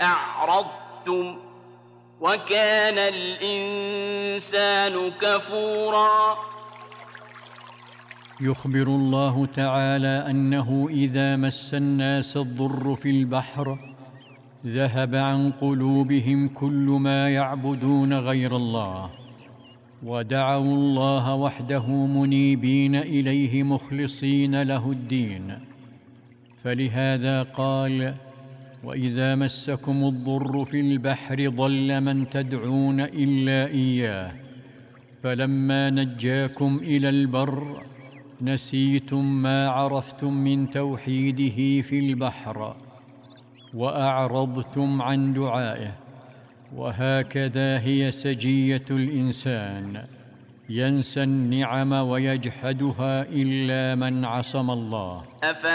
أعرضتم وكان الإنسان كفورا. يخبر الله تعالى أنه إذا مس الناس الضر في البحر ذهب عن قلوبهم كل ما يعبدون غير الله، ودعوا الله وحده منيبين إليه مخلصين له الدين. فلهذا قال: وإذا مسكم الضر في البحر ضل من تدعون إلا إياه، فلما نجاكم إلى البر نسيتم ما عرفتم من توحيده في البحر وأعرضتم عن دعائه. وهكذا هي سجية الإنسان، ينسى النعم ويجحدها إلا من عصم الله.